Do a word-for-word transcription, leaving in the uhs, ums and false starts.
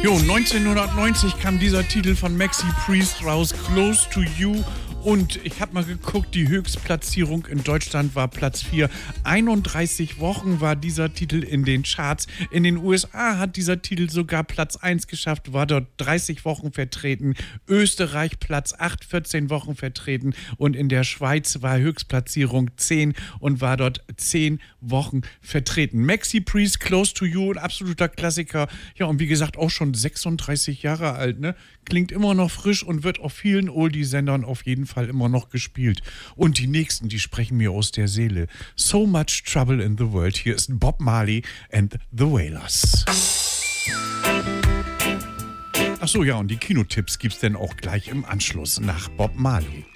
Jo, neunzehnhundertneunzig kam dieser Titel von Maxi Priest raus, Close to You. Und ich habe mal geguckt, die Höchstplatzierung in Deutschland war Platz vier. einunddreißig Wochen war dieser Titel in den Charts. In den U S A hat dieser Titel sogar Platz eins geschafft, war dort dreißig Wochen vertreten. Österreich Platz acht, vierzehn Wochen vertreten. Und in der Schweiz war Höchstplatzierung zehn und war dort zehn Wochen vertreten. Maxi Priest, Close to You, ein absoluter Klassiker. Ja, und wie gesagt, auch schon sechsunddreißig Jahre alt, ne? Klingt immer noch frisch und wird auf vielen Oldie-Sendern auf jeden Fall immer noch gespielt. Und die nächsten, die sprechen mir aus der Seele. So Much Trouble in the World. Hier ist Bob Marley and the Wailers. Ach so, ja, und die Kinotipps gibt's dann auch gleich im Anschluss nach Bob Marley.